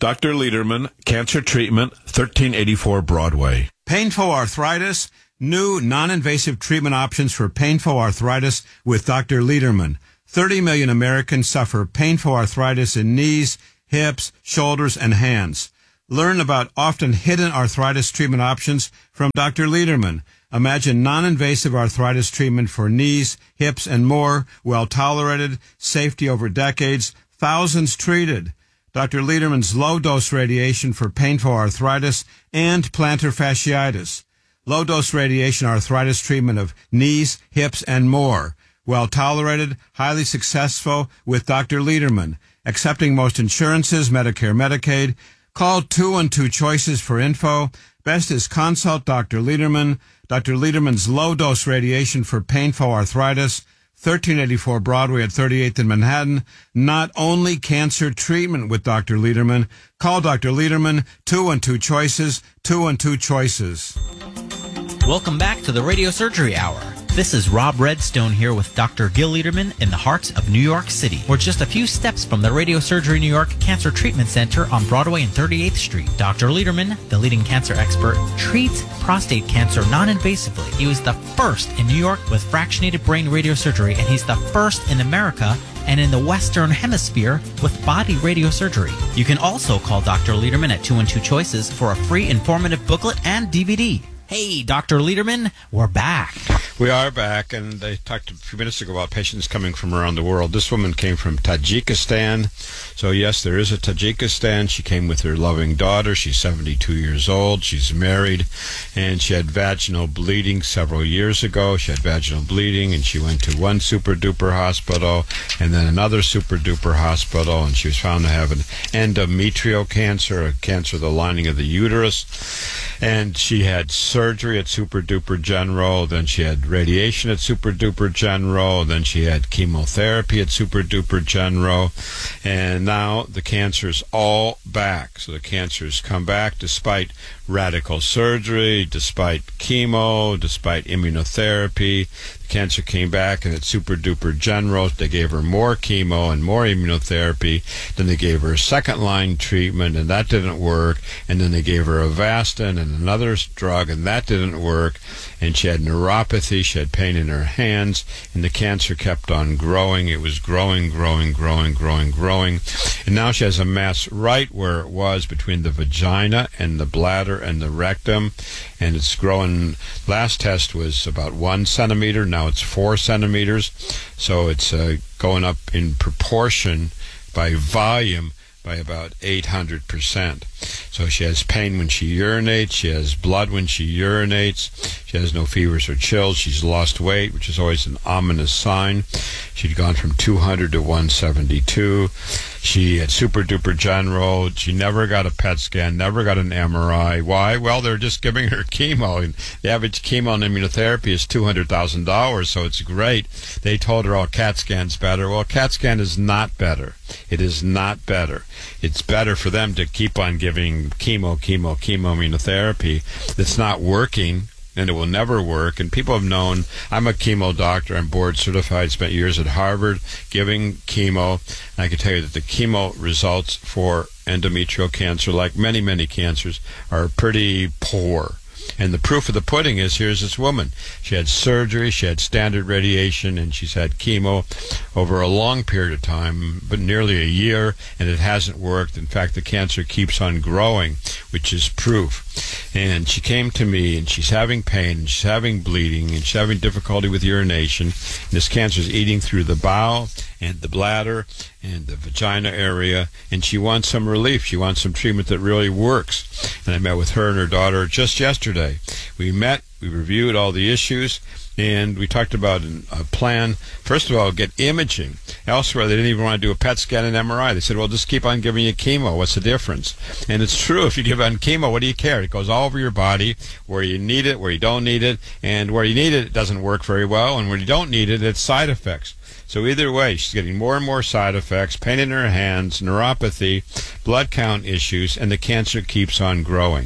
Dr. Lederman, Cancer Treatment, 1384 Broadway. Painful arthritis, new non-invasive treatment options for painful arthritis with Dr. Lederman. 30 million Americans suffer painful arthritis in knees, hips, shoulders, and hands. Learn about often hidden arthritis treatment options from Dr. Lederman. Imagine non-invasive arthritis treatment for knees, hips, and more, well-tolerated, safety over decades, thousands treated. Dr. Lederman's low-dose radiation for painful arthritis and plantar fasciitis. Low-dose radiation arthritis treatment of knees, hips, and more. Well-tolerated, highly successful with Dr. Lederman. Accepting most insurances, Medicare, Medicaid. Call 212 Choices for info. Best is consult Dr. Lederman. Dr. Lederman's low-dose radiation for painful arthritis. 1384 Broadway at 38th in Manhattan. Not only cancer treatment with Dr. Lederman. Call Dr. Lederman, 212 Choices, 212 Choices. Welcome back to the Radio Surgery Hour. This is Rob Redstone here with Dr. Gil Lederman in the heart of New York City. We're just a few steps from the Radio Surgery New York Cancer Treatment Center on Broadway and 38th Street. Dr. Lederman, the leading cancer expert, treats prostate cancer non-invasively. He was the first in New York with fractionated brain radiosurgery, and he's the first in America and in the Western Hemisphere with body radiosurgery. You can also call Dr. Lederman at 212 Choices for a free informative booklet and DVD. Hey, Dr. Lederman, we're back. We are back, and I talked a few minutes ago about patients coming from around the world. This woman came from Tajikistan. So, yes, there is a Tajikistan. She came with her loving daughter. She's 72 years old. She's married, and she had vaginal bleeding several years ago. She had vaginal bleeding, and she went to one super-duper hospital and then another super-duper hospital, and she was found to have an endometrial cancer, a cancer of the lining of the uterus. And she had surgery at Super Duper General, then she had radiation at Super Duper General, then she had chemotherapy at Super Duper General, and now the cancer's all back. So the cancer's come back despite radical surgery, despite chemo, despite immunotherapy. The cancer came back, and at Super Duper General, they gave her more chemo and more immunotherapy. Then they gave her a second-line treatment, and that didn't work. And then they gave her Avastin and another drug, and that didn't work. And she had neuropathy, she had pain in her hands, and the cancer kept on growing. It was growing. And now she has a mass right where it was between the vagina and the bladder and the rectum, and it's growing. Last test was about 1 centimeter. Now it's 4 centimeters. So it's going up in proportion by volume by about 800%. So she has pain when she urinates. She has blood when she urinates. She has no fevers or chills. She's lost weight, which is always an ominous sign. She'd gone from 200 to 172. She had Super Duper General. She never got a PET scan, never got an MRI. Why? Well, they're just giving her chemo. And the average chemo and immunotherapy is $200,000, so it's great. They told her, oh, CAT scan's better. Well, CAT scan is not better. It is not better. It's better for them to keep on giving chemo immunotherapy that's not working, and it will never work. And people have known, I'm a chemo doctor, I'm board certified, spent years at Harvard giving chemo, and I can tell you that the chemo results for endometrial cancer, like many cancers, are pretty poor. And the proof of the pudding is, here's this woman. She had surgery, she had standard radiation, and she's had chemo over a long period of time, but nearly a year, and it hasn't worked. In fact, the cancer keeps on growing, which is proof. And she came to me, and she's having pain, and she's having bleeding, and she's having difficulty with urination. And this cancer is eating through the bowel and the bladder and the vagina area, and she wants some relief. She wants some treatment that really works. And I met with her and her daughter just yesterday. We met, we reviewed all the issues, and we talked about a plan. First of all, get imaging. Elsewhere, they didn't even want to do a PET scan and MRI. They said, well, just keep on giving you chemo. What's the difference? And it's true. If you give on chemo, what do you care? It goes all over your body, where you need it, where you don't need it. And where you need it, it doesn't work very well. And where you don't need it, it's side effects. So either way, she's getting more and more side effects, pain in her hands, neuropathy, blood count issues, and the cancer keeps on growing.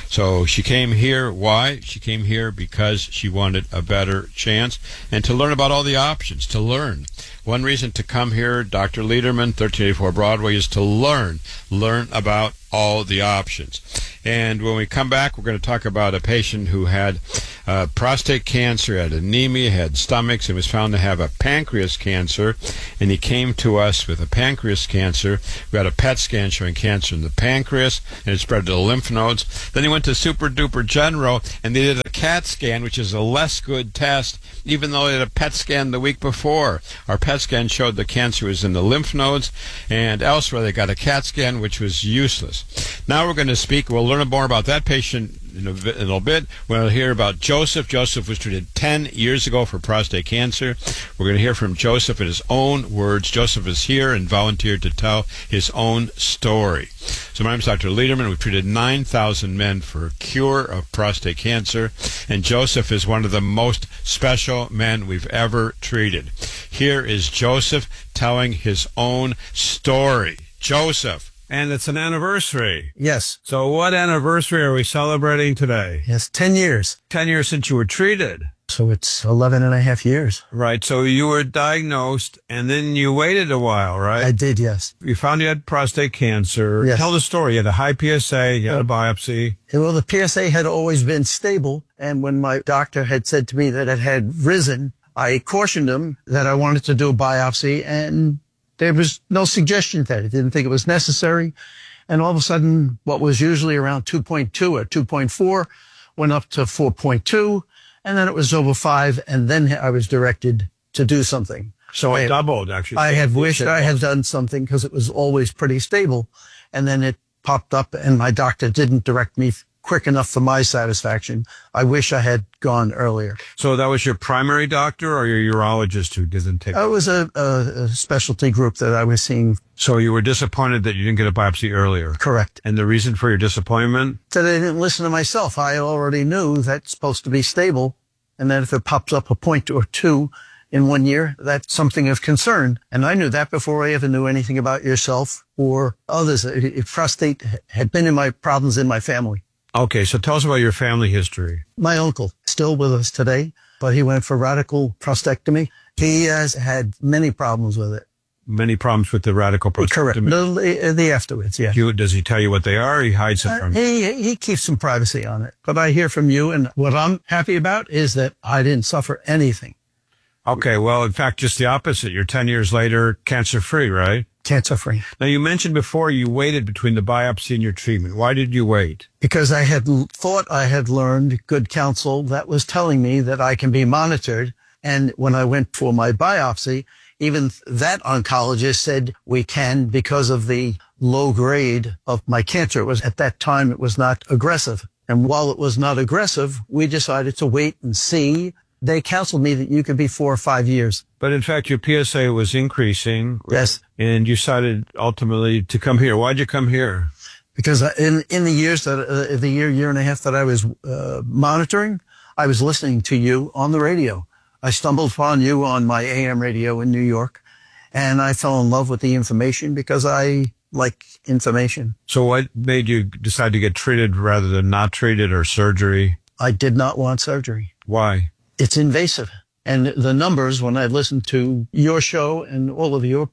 So she came here. Why? She came here because she wanted a better chance and to learn about all the options, to learn. One reason to come here, Dr. Lederman, 1384 Broadway, is to learn about all the options. And when we come back, we're going to talk about a patient who had prostate cancer, had anemia, had stomachs, and was found to have a pancreas cancer. And he came to us with a pancreas cancer. We had a PET scan showing cancer in the pancreas, and it spread to the lymph nodes. Then he went to Super Duper General, and they did a CAT scan, which is a less good test, even though they had a PET scan the week before. Our PET scan showed the cancer was in the lymph nodes, and elsewhere they got a CAT scan, which was useless. Now we're going to speak. We'll learn more about that patient in a little bit. We'll hear about Joseph. Joseph was treated 10 years ago for prostate cancer. We're going to hear from Joseph in his own words. Joseph is here and volunteered to tell his own story. So my name is Dr. Lederman. We've treated 9,000 men for a cure of prostate cancer, and Joseph is one of the most special men we've ever treated. Here is Joseph telling his own story. Joseph. And it's an anniversary. Yes. So what anniversary are we celebrating today? Yes, 10 years. 10 years since you were treated. So it's 11 and a half years. Right. So you were diagnosed and then you waited a while, right? I did, yes. You found you had prostate cancer. Yes. Tell the story. You had a high PSA, you had a biopsy. Well, the PSA had always been stable. And when my doctor had said to me that it had risen, I cautioned him that I wanted to do a biopsy, and there was no suggestion that I didn't think it was necessary. And all of a sudden, what was usually around 2.2 or 2.4 went up to 4.2. And then it was over 5. And then I was directed to do something. So it doubled, actually. I had wished I had done something because it was always pretty stable. And then it popped up, and my doctor didn't direct me quick enough for my satisfaction. I wish I had gone earlier. So that was your primary doctor or your urologist who didn't take it? It was a specialty group that I was seeing. So you were disappointed that you didn't get a biopsy earlier? Correct. And the reason for your disappointment? That I didn't listen to myself. I already knew that's supposed to be stable, and that if it pops up a point or two in 1 year, that's something of concern. And I knew that before I ever knew anything about yourself or others. Prostate had been in my problems in my family. Okay, so tell us about your family history. My uncle, still with us today, but he went for radical prostatectomy. He has had many problems with it. Many problems with the radical prostatectomy? Correct. The afterwards, yeah. Does he tell you what they are, or he hides it from you? He keeps some privacy on it. But I hear from you, and what I'm happy about is that I didn't suffer anything. Okay, well, in fact, just the opposite. You're 10 years later, cancer-free, right? Cancer-free. Now, you mentioned before you waited between the biopsy and your treatment. Why did you wait? Because I had thought I had learned good counsel that was telling me that I can be monitored. And when I went for my biopsy, even that oncologist said we can because of the low grade of my cancer. It was, at that time, it was not aggressive. And while it was not aggressive, we decided to wait and see. They counseled me that you could be 4 or 5 years. But in fact, your PSA was increasing. Yes. And you decided ultimately to come here. Why'd you come here? Because in the years that, year and a half that I was monitoring, I was listening to you on the radio. I stumbled upon you on my AM radio in New York, and I fell in love with the information because I like information. So what made you decide to get treated rather than not treated or surgery? I did not want surgery. Why? It's invasive. And the numbers, when I listened to your show and all of your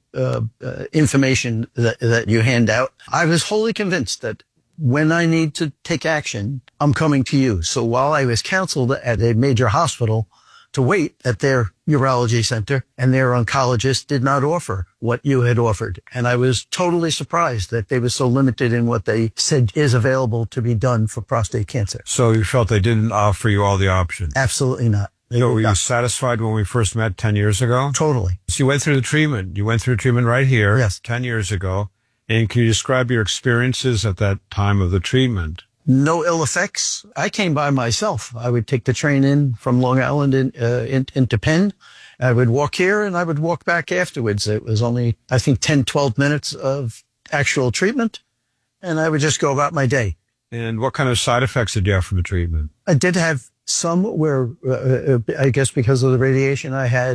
information that you hand out, I was wholly convinced that when I need to take action, I'm coming to you. So while I was counseled at a major hospital to wait at their urology center, and their oncologist did not offer what you had offered. And I was totally surprised that they were so limited in what they said is available to be done for prostate cancer. So you felt they didn't offer you all the options? Absolutely not. So were you satisfied when we first met 10 years ago? Totally. So you went through the treatment. You went through treatment right here. Yes. 10 years ago. And can you describe your experiences at that time of the treatment? No ill effects. I came by myself. I would take the train in from Long Island into Penn. I would walk here and I would walk back afterwards. It was only, I think, 10, 12 minutes of actual treatment. And I would just go about my day. And what kind of side effects did you have from the treatment? I did have some where, I guess because of the radiation, I had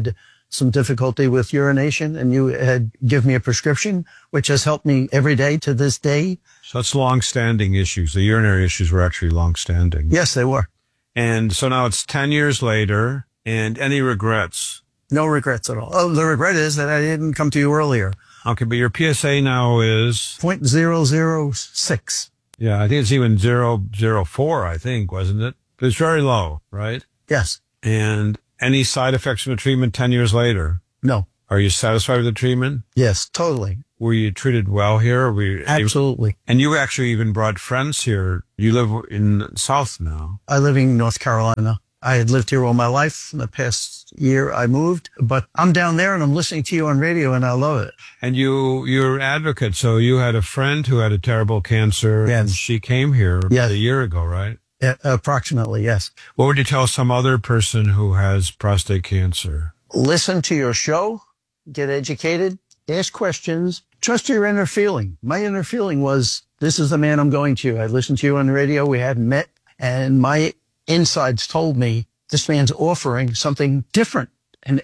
some difficulty with urination, and you had given me a prescription, which has helped me every day to this day. So that's long-standing issues. The urinary issues were actually long-standing. Yes, they were. And so now it's 10 years later, and any regrets? No regrets at all. Oh, the regret is that I didn't come to you earlier. Okay, but your PSA now is? 0.006. Yeah, I think it's even 0.04, I think, wasn't it? But it's very low, right? Yes. And any side effects from the treatment 10 years later? No. Are you satisfied with the treatment? Yes, totally. Were you treated well here? Or were you Absolutely. And you actually even brought friends here. You live in South now. I live in North Carolina. I had lived here all my life. In the past year, I moved, but I'm down there and I'm listening to you on radio and I love it. And you're an advocate. So you had a friend who had a terrible cancer. Yes. And she came here Yes. a year ago, right? Approximately, yes. What would you tell some other person who has prostate cancer? Listen to your show, get educated, ask questions, trust your inner feeling. My inner feeling was, this is the man I'm going to. I listened to you on the radio. We hadn't met, and my insides told me this man's offering something different.